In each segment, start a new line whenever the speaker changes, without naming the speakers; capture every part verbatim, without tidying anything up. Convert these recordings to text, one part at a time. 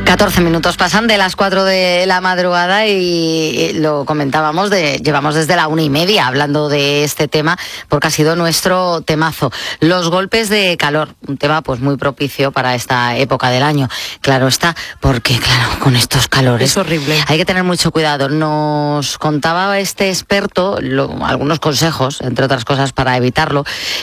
catorce minutos pasan de las cuatro de la madrugada y lo comentábamos, de, llevamos desde la una y media hablando de este tema porque ha sido nuestro temazo. Los golpes de calor, un tema pues muy propicio para esta época del año. Claro está, porque claro, con estos calores
es horrible.
Hay que tener mucho cuidado. Nos contaba este experto lo, algunos consejos, entre otras cosas, para evitarlo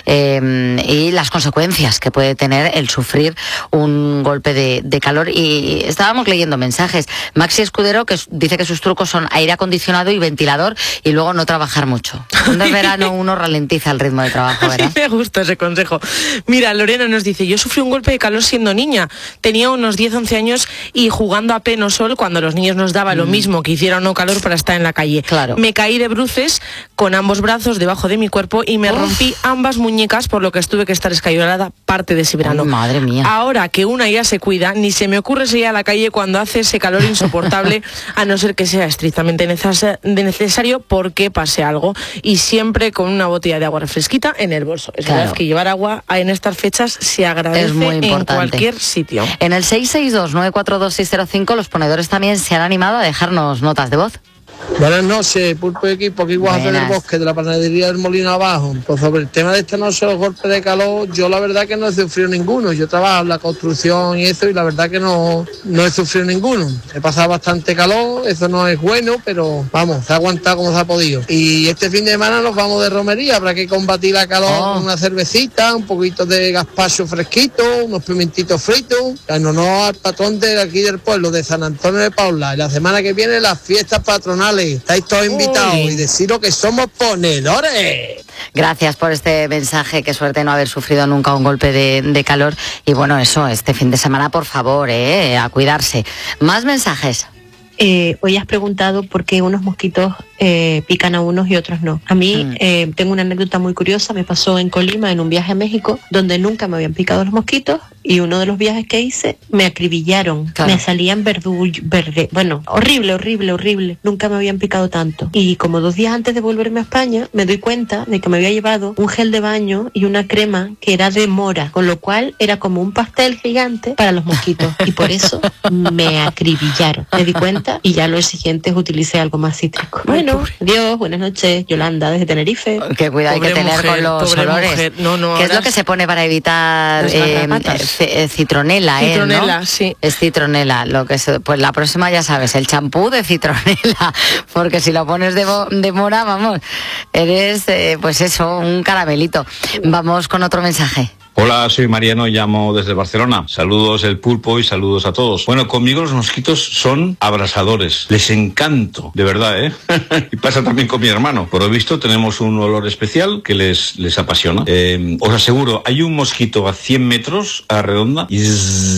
eh, y las consecuencias que puede tener el sufrir un golpe de, de calor. Y estábamos leyendo mensajes. Maxi Escudero, que dice que sus trucos son aire acondicionado y ventilador y luego no trabajar mucho. Cuando es verano uno ralentiza el ritmo de trabajo, ¿verdad?
Me gusta ese consejo. Mira, Lorena nos dice, yo sufrí un golpe de calor siendo niña. Tenía unos diez, once años y jugando a pleno sol, cuando a los niños nos daba mm. lo mismo que hiciera o no calor para estar en la calle.
Claro.
Me caí de bruces con ambos brazos debajo de mi cuerpo y me Uf. rompí ambas muñecas, por lo que tuve que estar escayolada parte de ese verano.
Oh, madre mía.
Ahora que una ya se cuida, ni se me ocurre salir a la calle cuando hace ese calor insoportable, a no ser que sea estrictamente neces- necesario porque pase algo, y siempre con una botella de agua refresquita en el bolso. Es
claro.
verdad que llevar agua en estas fechas se agradece
es muy importante.
En cualquier sitio.
En el seis seis dos, nueve cuatro dos, seis cero cinco los ponedores también se han animado a dejarnos notas de voz.
Buenas noches, Pulpo de Equipo, aquí Guajafe del Bosque, de la panadería del Molino Abajo. Pues sobre el tema de esta noche, los golpes de calor, yo la verdad que no he sufrido ninguno. Yo trabajo en la construcción y eso, y la verdad que no, no he sufrido ninguno. He pasado bastante calor, eso no es bueno, pero vamos, se ha aguantado como se ha podido. Y este fin de semana nos vamos de romería, habrá que combatir la calor oh. con una cervecita, un poquito de gazpacho fresquito, unos pimentitos fritos, en honor al patrón de aquí del pueblo, de San Antonio de Paula. Y la semana que viene las fiestas patronales. Estáis todos invitados Uy. y deciros que somos ponedores.
Gracias por este mensaje, qué suerte no haber sufrido nunca un golpe de, de calor. Y bueno, eso, este fin de semana, por favor, eh, a cuidarse. Más mensajes.
Eh, hoy has preguntado por qué unos mosquitos eh, pican a unos y otros no. A mí mm. eh, tengo una anécdota muy curiosa, me pasó en Colima en un viaje a México donde nunca me habían picado los mosquitos, y uno de los viajes que hice me acribillaron, claro. me salían verdull, verde, bueno, horrible, horrible, horrible, nunca me habían picado tanto. Y como dos días antes de volverme a España me doy cuenta de que me había llevado un gel de baño y una crema que era de mora, con lo cual era como un pastel gigante para los mosquitos, y por eso me acribillaron. Me di cuenta y ya lo siguiente es utilicé algo más cítrico. Bueno, adiós, buenas noches, Yolanda desde Tenerife.
Qué cuidado hay que tener mujer, con los olores.
No, no,
¿Qué es lo que se pone para evitar eh, eh, citronela?
Citronela,
eh, ¿no?
sí.
Es citronela. Lo que se, pues la próxima ya sabes, el champú de citronela, porque si lo pones de, de mora, vamos, eres eh, pues eso, un caramelito. Vamos con otro mensaje.
Hola, soy Mariano, llamo desde Barcelona. Saludos el Pulpo y saludos a todos. Bueno, conmigo los mosquitos son abrasadores. Les encanto, de verdad, ¿eh? Y pasa también con mi hermano. Por lo visto tenemos un olor especial que les, les apasiona. Eh, os aseguro, hay un mosquito a cien metros a la redonda y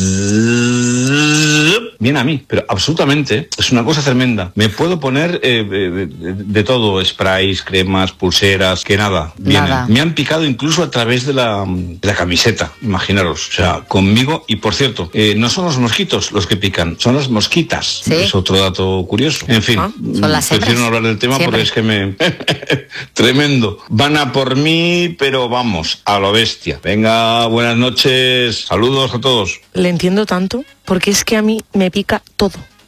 viene a mí, pero absolutamente, es una cosa tremenda. Me puedo poner eh, de, de, de todo, sprays, cremas, pulseras, que nada, vienen. Nada. Me han picado incluso a través de la, de la camiseta, imaginaros, o sea, conmigo. Y por cierto, eh, no son los mosquitos los que pican, son las mosquitas. ¿Sí? Es otro dato curioso. En fin,
¿Ah? Son las
prefiero no hablar del tema Siempre. porque es que me... Tremendo. Van a por mí, pero vamos, a lo bestia. Venga, buenas noches, saludos a todos.
Le entiendo tanto, porque es que a mí me pica todo.